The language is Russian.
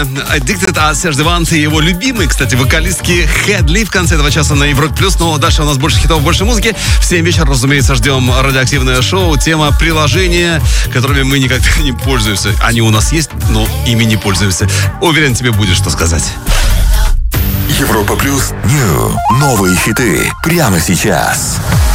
Addicted от Serj Devant и его любимый, кстати, вокалистки Headley в конце этого часа на Европе Плюс. Но дальше у нас больше хитов, больше музыки. В 7 вечера, разумеется, ждем радиоактивное шоу. Тема приложения, которыми мы никогда не пользуемся. Они у нас есть, но ими не пользуемся. Уверен, тебе будет что сказать. Европа Плюс. Новые хиты прямо сейчас.